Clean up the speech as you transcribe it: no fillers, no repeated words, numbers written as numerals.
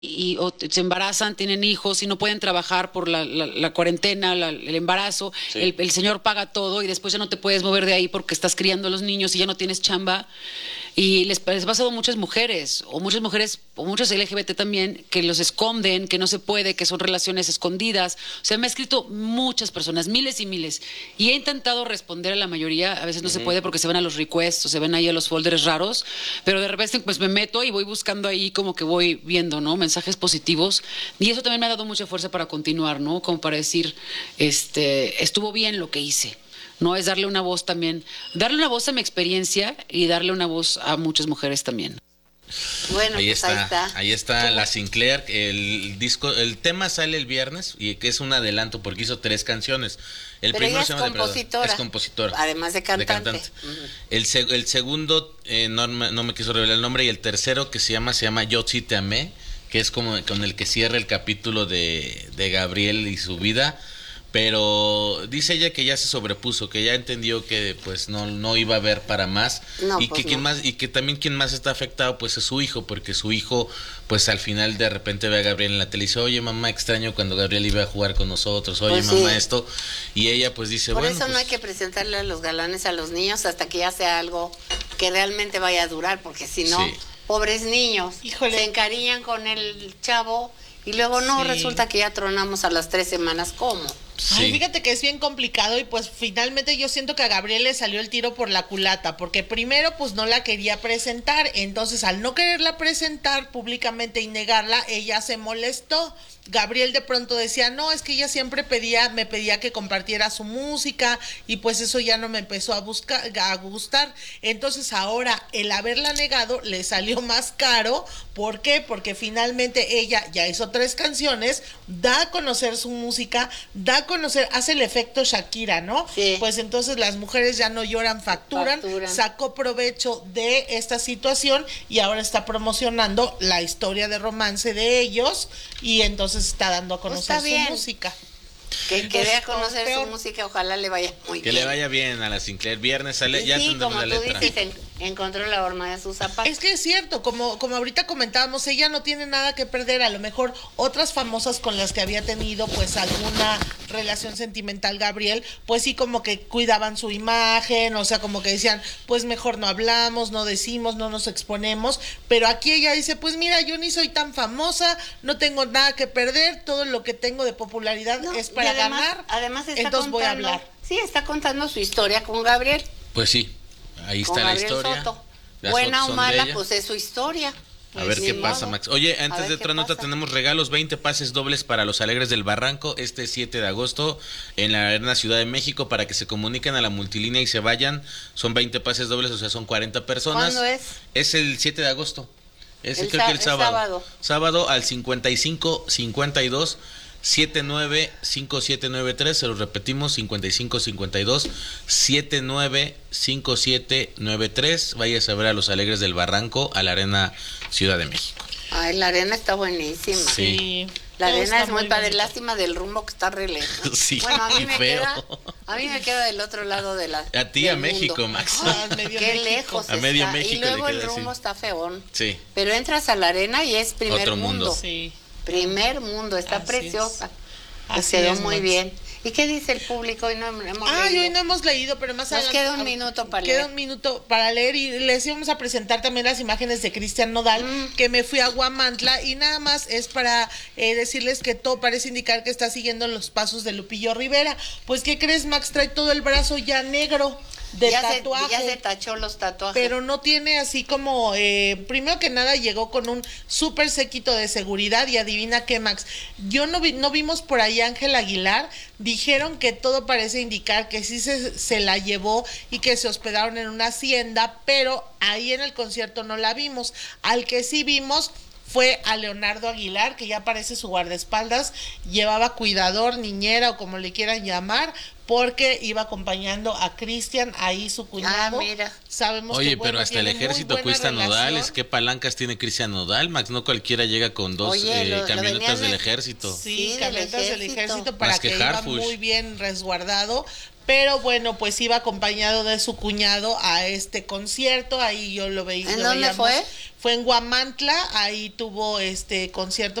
se embarazan, tienen hijos y no pueden trabajar por la cuarentena, el embarazo, Sí. el señor paga todo y después ya no te puedes mover de ahí porque estás criando a los niños y ya no tienes chamba. Y les ha pasado a muchas mujeres, o muchos LGBT también, que los esconden, que no se puede, que son relaciones escondidas. O sea, me ha escrito muchas personas, miles y miles. Y he intentado responder a la mayoría, a veces no se puede porque se van a los requests o se ven ahí a los folders raros, pero de repente pues me meto y voy buscando ahí como que voy viendo, ¿no? Mensajes positivos. Y eso también me ha dado mucha fuerza para continuar, ¿no? Como para decir, estuvo bien lo que hice. No es darle una voz también, darle una voz a mi experiencia y darle una voz a muchas mujeres también. Bueno, Ahí pues está, ahí está la Sinclair. El tema sale el viernes y que es un adelanto porque hizo 3 canciones. El Pero ella primero se es llama Depredador. compositora. Es compositora. Además de cantante. Ujú. El segundo no me quiso revelar el nombre y el tercero que se llama Yo sí te amé, que es como con el que cierra el capítulo de Gabriel y su vida. Pero dice ella que ya se sobrepuso, que ya entendió que pues no iba a haber para más, No, y pues que no. y que también quien más está afectado pues es su hijo, porque su hijo pues al final de repente ve a Gabriel en la tele y dice, oye mamá, extraño cuando Gabriel iba a jugar con nosotros, oye Pues mamá sí. esto, y ella pues dice, Por bueno, eso no hay pues, que presentarle a los galanes a los niños hasta que ya sea algo que realmente vaya a durar, porque si no, Sí. pobres niños, Híjole. se encariñan con el chavo y luego no, Sí. resulta que ya tronamos a las 3 semanas. ¿Cómo? Ay, sí. fíjate que es bien complicado y pues finalmente yo siento que a Gabriel le salió el tiro por la culata, porque primero pues no la quería presentar, entonces al no quererla presentar públicamente y negarla, ella se molestó. Gabriel de pronto decía, no, es que ella siempre me pedía que compartiera su música y pues eso ya no me empezó a gustar. Entonces ahora el haberla negado le salió más caro. ¿Por qué? Porque finalmente ella ya hizo 3 canciones, da a conocer su música, da a conocer, hace el efecto Shakira, ¿no? Sí. Pues entonces las mujeres ya no lloran, facturan, sacó provecho de esta situación y ahora está promocionando la historia de romance de ellos y entonces está dando a conocer está bien. su música. Que dé a conocer peor. su música, ojalá le vaya muy Que bien. le vaya bien a la Sinclair. Viernes sale, Y ya sí, tendremos como la tú letra. dices, encontró la horma de sus zapatos. Es que es cierto, como ahorita comentábamos, ella no tiene nada que perder, a lo mejor otras famosas con las que había tenido pues alguna relación sentimental Gabriel, pues sí como que cuidaban su imagen, o sea, como que decían, pues mejor no hablamos, no decimos, no nos exponemos, pero aquí ella dice, pues mira, yo ni soy tan famosa, no tengo nada que perder, todo lo que tengo de popularidad No, es y para además, ganar, además está entonces voy a contando, hablar. sí, está contando su historia con Gabriel. Pues sí, ahí Con está la Gabriel historia. Soto. Las Buena fotos o son mala, de ella. pues es su historia. A Pues ver ni qué modo. pasa, Max. Oye, A antes ver de qué otra nota pasa. tenemos regalos, 20 pases dobles para los Alegres del Barranco este 7 de agosto en la Arena Ciudad de México para que se comuniquen a la multilínea y se vayan. Son 20 pases dobles, o sea, son 40 personas. ¿Cuándo es? Es el 7 de agosto. El Creo que el el sábado. sábado. Sábado al 55 52 79 5793, se lo repetimos, 55 52 79 5793. Vayas a ver a los Alegres del Barranco a la Arena Ciudad de México. Ay, la arena está buenísima. Sí. La todo arena está es muy padre, bonito. lástima del rumbo que está re lejos. Sí, Bueno, y feo. a mí me queda del otro lado de la A ti, del a México, mundo. Max. Ah, medio Qué México. lejos A medio está. México Y le luego el queda rumbo así. está feón. Sí. Pero entras a la arena y es primer Otro mundo. Sí. Primer mundo, está Así preciosa. es. Pues Así quedó es, muy Max. bien. ¿Y qué dice el público? Hoy no hemos Ay, leído. hoy no hemos leído, pero más Nos adelante. queda un minuto para Queda leer. un minuto para leer y les íbamos a presentar también las imágenes de Cristian Nodal, que me fui a Guamantla y nada más es para decirles que todo parece indicar que está siguiendo los pasos de Lupillo Rivera. Pues, ¿qué crees, Max? Trae todo el brazo ya negro de tatuaje. Ya se tachó los tatuajes. Pero no tiene así como, primero que nada llegó con un súper séquito de seguridad y adivina qué, Max, yo no vimos por ahí a Ángel Aguilar, dijeron que todo parece indicar que sí se la llevó y que se hospedaron en una hacienda, pero ahí en el concierto no la vimos. Al que sí vimos fue a Leonardo Aguilar, que ya parece su guardaespaldas, llevaba cuidador, niñera o como le quieran llamar, porque iba acompañando a Cristian, ahí su cuñado. mira. Sabemos Oye, que, bueno, pero hasta el tiene muy ejército buena cuesta relación. nodales. ¿Qué palancas tiene Cristian Nodal, Max? No cualquiera llega con dos Oye, lo camionetas venían del de- ejército. Sí, Sí, camionetas del ejército para Más que que iba Harfush. muy bien resguardado, pero bueno, pues iba acompañado de su cuñado a este concierto, ahí yo lo veía. ¿En dónde fue? Fue en Huamantla, ahí tuvo concierto